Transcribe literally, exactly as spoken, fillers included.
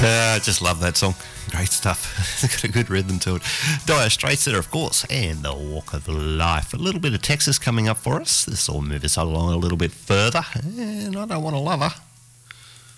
Uh, I just love that song. Great stuff. It's got a good rhythm to it. Dire Straits there, of course, and The Walk of Life. A little bit of Texas coming up for us. This will move us along a little bit further. And I Don't Want a Lover.